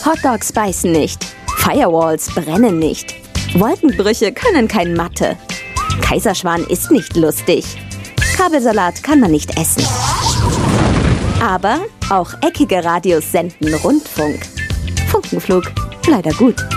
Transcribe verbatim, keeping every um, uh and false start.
Hotdogs beißen nicht. Firewalls brennen nicht. Wolkenbrüche können kein Mathe. Kaiserschmarrn ist nicht lustig. Kabelsalat kann man nicht essen. Aber auch eckige Radios senden Rundfunk. Funkenflug, leider gut.